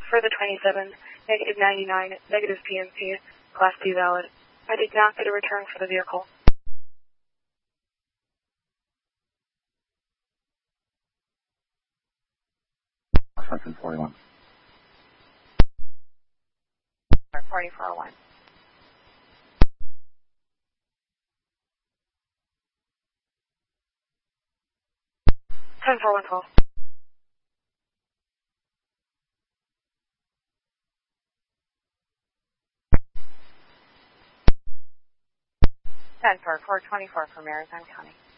For the 27th, negative 99, negative PMP, Class B valid. I did not get a return for the vehicle. Section 41. 4401. Ten 4112. Ten 424 for Maritime County.